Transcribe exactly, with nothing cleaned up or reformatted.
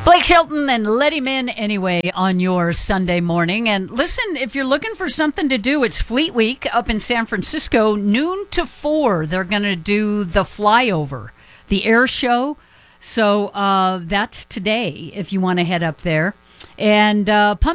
Blake Shelton and Let Him In Anyway on your Sunday morning. And listen, if you're looking for something to do, it's Fleet Week up in San Francisco, noon to four. They're going to do the flyover, the air show. So uh, that's today if you want to head up there. And uh,